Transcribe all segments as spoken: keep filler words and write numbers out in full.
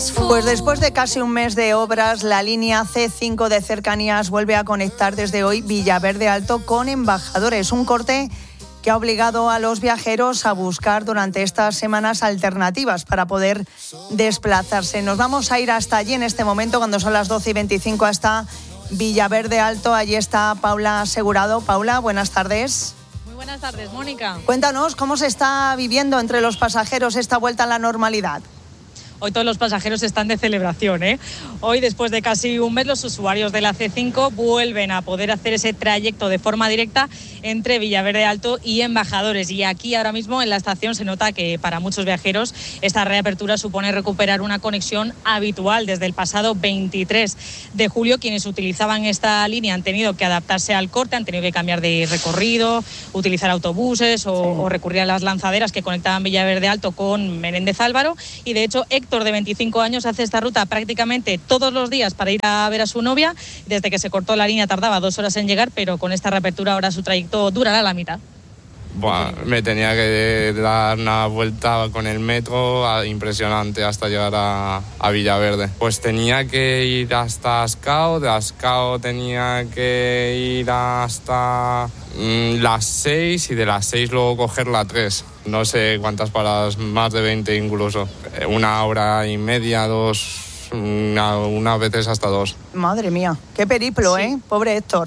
Pues después de casi un mes de obras, la línea ce cinco de cercanías vuelve a conectar desde hoy Villaverde Alto con Embajadores, un corte que ha obligado a los viajeros a buscar durante estas semanas alternativas para poder desplazarse. Nos vamos a ir hasta allí en este momento, cuando son las doce y veinticinco, hasta Villaverde Alto. Allí está Paula Asegurado. Paula, buenas tardes. Muy buenas tardes, Mónica. Cuéntanos cómo se está viviendo entre los pasajeros esta vuelta a la normalidad. Hoy todos los pasajeros están de celebración, ¿eh? Hoy, después de casi un mes, los usuarios de la ce cinco vuelven a poder hacer ese trayecto de forma directa entre Villaverde Alto y Embajadores. Y aquí ahora mismo en la estación se nota que para muchos viajeros esta reapertura supone recuperar una conexión habitual. Desde el pasado veintitrés de julio, quienes utilizaban esta línea han tenido que adaptarse al corte, han tenido que cambiar de recorrido, utilizar autobuses o, sí. o recurrir a las lanzaderas que conectaban Villaverde Alto con Menéndez Álvaro. Y de hecho, Héctor, de veinticinco años, hace esta ruta prácticamente todos los días para ir a ver a su novia. Desde que se cortó la línea tardaba dos horas en llegar, pero con esta reapertura ahora su trayecto durará la mitad. Buah, me tenía que dar una vuelta con el metro impresionante hasta llegar a, a Villaverde. Pues tenía que ir hasta Ascao, de Ascao tenía que ir hasta mm, las seis y de las seis luego coger la tres. No sé cuántas paradas, más de veinte incluso. Una hora y media, dos, una, unas veces hasta dos. Madre mía, qué periplo, sí. ¿eh? Pobre Héctor.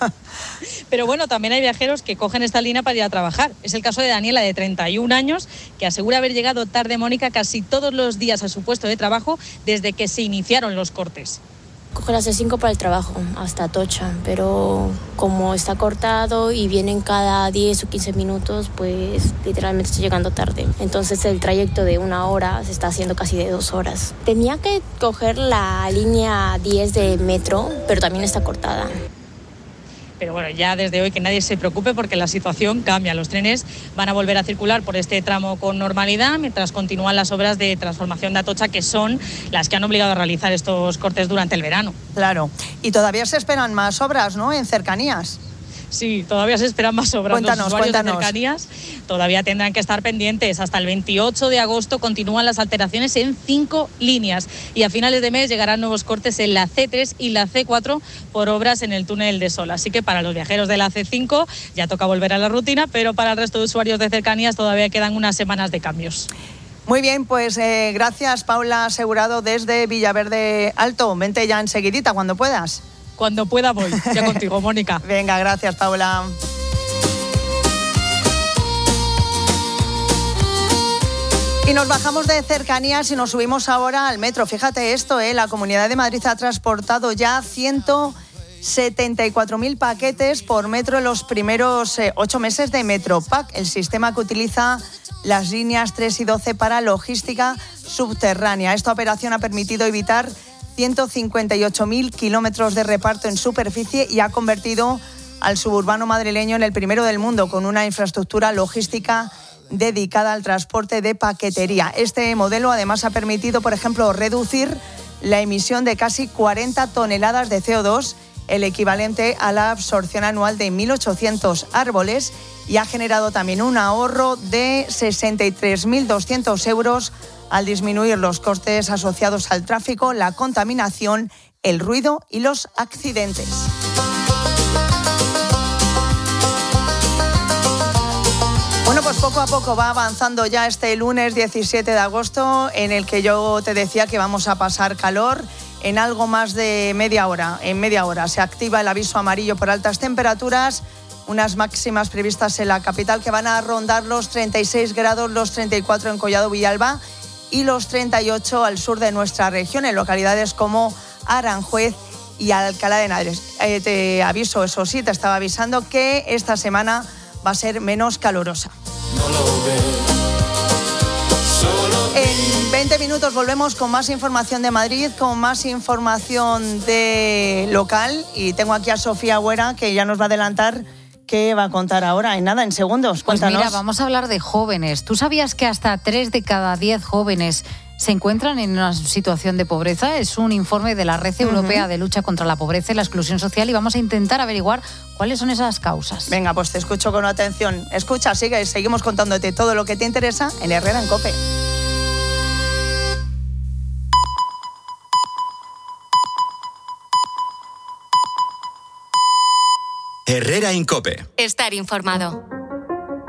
Pero bueno, también hay viajeros que cogen esta línea para ir a trabajar. Es el caso de Daniela, de treinta y un años, que asegura haber llegado tarde, Mónica, casi todos los días a su puesto de trabajo desde que se iniciaron los cortes. Cojo la ce cinco para el trabajo, hasta Atocha, pero como está cortado y vienen cada diez o quince minutos, pues literalmente estoy llegando tarde. Entonces el trayecto de una hora se está haciendo casi de dos horas. Tenía que coger la línea diez de metro, pero también está cortada. Pero bueno, ya desde hoy que nadie se preocupe porque la situación cambia. Los trenes van a volver a circular por este tramo con normalidad mientras continúan las obras de transformación de Atocha, que son las que han obligado a realizar estos cortes durante el verano. Claro. Y todavía se esperan más obras, ¿no?, en cercanías. Sí, todavía se esperan más obras. Cuéntanos, Los usuarios cuéntanos. de cercanías todavía tendrán que estar pendientes. Hasta el veintiocho de agosto continúan las alteraciones en cinco líneas y a finales de mes llegarán nuevos cortes en la ce tres y la ce cuatro por obras en el túnel de Sol. Así que para los viajeros de la ce cinco ya toca volver a la rutina, pero para el resto de usuarios de cercanías todavía quedan unas semanas de cambios. Muy bien, pues eh, gracias, Paula Asegurado, desde Villaverde Alto. Vente ya enseguidita, cuando puedas. Cuando pueda voy, ya contigo, Mónica. Venga, gracias, Paula. Y nos bajamos de cercanías y nos subimos ahora al metro. Fíjate esto, ¿eh? La Comunidad de Madrid ha transportado ya ciento setenta y cuatro mil paquetes por metro en los primeros eh, ocho meses de Metropack, el sistema que utiliza las líneas tres y doce para logística subterránea. Esta operación ha permitido evitar ciento cincuenta y ocho mil kilómetros de reparto en superficie y ha convertido al suburbano madrileño en el primero del mundo con una infraestructura logística dedicada al transporte de paquetería. Este modelo además ha permitido, por ejemplo, reducir la emisión de casi cuarenta toneladas de ce o dos, el equivalente a la absorción anual de mil ochocientos árboles, y ha generado también un ahorro de sesenta y tres mil doscientos euros al disminuir los costes asociados al tráfico, la contaminación, el ruido y los accidentes. Bueno, pues poco a poco va avanzando ya este lunes diecisiete de agosto, en el que yo te decía que vamos a pasar calor. En algo más de media hora, en media hora se activa el aviso amarillo por altas temperaturas, unas máximas previstas en la capital que van a rondar los treinta y seis grados, los treinta y cuatro en Collado Villalba y los treinta y ocho al sur de nuestra región, en localidades como Aranjuez y Alcalá de Henares. Eh, te aviso, eso sí, te estaba avisando que esta semana va a ser menos calurosa. No lo veo. En veinte minutos volvemos con más información de Madrid, con más información de local, y tengo aquí a Sofía Huera, que ya nos va a adelantar qué va a contar ahora. En nada, en segundos, cuéntanos. Pues mira, vamos a hablar de jóvenes. ¿Tú sabías que hasta tres de cada diez jóvenes se encuentran en una situación de pobreza? Es un informe de la Red Europea uh-huh. de Lucha contra la Pobreza y la Exclusión Social, y vamos a intentar averiguar cuáles son esas causas. Venga, pues te escucho con atención. Escucha, sigue, seguimos contándote todo lo que te interesa en Herrera en COPE. Herrera Incope. Estar informado.